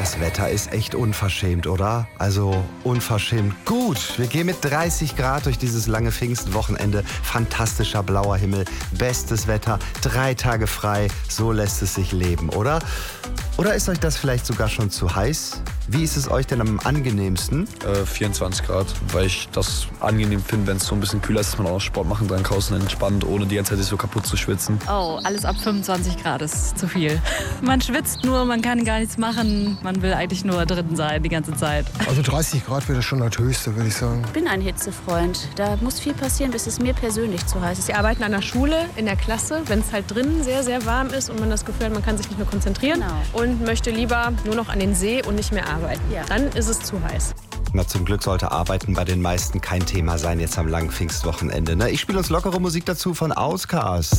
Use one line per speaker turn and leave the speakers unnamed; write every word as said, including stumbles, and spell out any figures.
Das Wetter ist echt unverschämt, oder? Also unverschämt gut. Wir gehen mit dreißig Grad durch dieses lange Pfingstwochenende. Fantastischer blauer Himmel, bestes Wetter, drei Tage frei. So lässt es sich leben, oder? Oder ist euch das vielleicht sogar schon zu heiß? Wie ist es euch denn am angenehmsten?
Äh, vierundzwanzig Grad, weil ich das angenehm finde, wenn es so ein bisschen kühler ist, dass man auch Sport machen kann draußen entspannt, ohne die ganze Zeit sich so kaputt zu schwitzen.
Oh, alles ab fünfundzwanzig Grad ist zu viel. Man schwitzt nur, man kann gar nichts machen. Man will eigentlich nur drin sein die ganze Zeit.
Also dreißig Grad wäre schon das Höchste, würde ich sagen.
Ich bin ein Hitzefreund. Da muss viel passieren, bis es mir persönlich zu heiß ist.
Wir arbeiten an der Schule, in der Klasse, wenn es halt drinnen sehr, sehr warm ist und man das Gefühl hat, man kann sich nicht mehr konzentrieren
Genau.
und möchte lieber nur noch an den See und nicht mehr arbeiten.
Ja.
Dann ist es zu heiß.
Na, zum Glück sollte Arbeiten bei den meisten kein Thema sein jetzt am langen Pfingstwochenende. Ne? Ich spiele uns lockere Musik dazu von Outkast.